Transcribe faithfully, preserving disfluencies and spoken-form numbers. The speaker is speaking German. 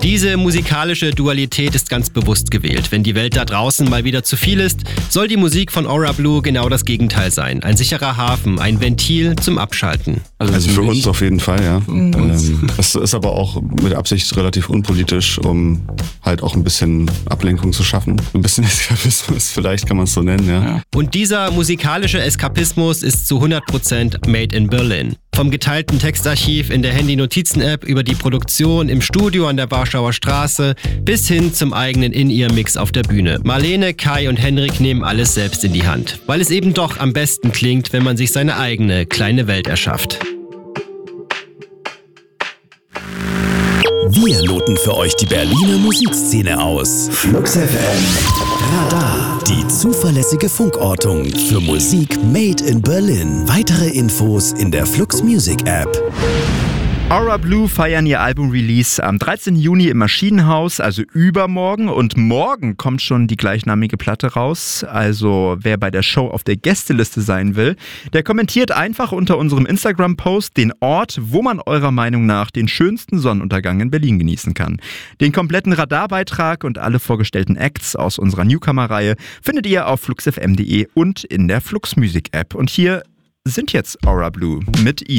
Diese musikalische Dualität ist ganz bewusst gewählt. Wenn die Welt da draußen mal wieder zu viel ist, soll die Musik von Aura Blue genau das Gegenteil sein. Ein sicherer Hafen, ein Ventil zum Abschalten. Also, also für uns auf jeden Fall, ja. Mhm. Ähm, es ist aber auch mit Absicht relativ unpolitisch, um halt auch ein bisschen Ablenkung zu schaffen. Ein bisschen Eskapismus, vielleicht kann man es so nennen, ja. ja. Und dieser musikalische Eskapismus ist zu hundert Prozent made in Berlin. Vom geteilten Textarchiv in der Handy-Notizen-App über die Produktion im Studio an der Warschauer Straße bis hin zum eigenen In-Ear-Mix auf der Bühne. Marlene, Kai und Henrik nehmen alles selbst in die Hand, weil es eben doch am besten klingt, wenn man sich seine eigene kleine Welt erschafft. Wir loten für euch die Berliner Musikszene aus. Flux F M Radar. Die zuverlässige Funkortung für Musik made in Berlin. Weitere Infos in der Flux Music App. Aura Blue feiern ihr Album-Release am dreizehnten Juni im Maschinenhaus, also übermorgen. Und morgen kommt schon die gleichnamige Platte raus. Also wer bei der Show auf der Gästeliste sein will, der kommentiert einfach unter unserem Instagram-Post den Ort, wo man eurer Meinung nach den schönsten Sonnenuntergang in Berlin genießen kann. Den kompletten Radarbeitrag und alle vorgestellten Acts aus unserer Newcomer-Reihe findet ihr auf flux f m punkt de und in der Flux Music App. Und hier sind jetzt Aura Blue mit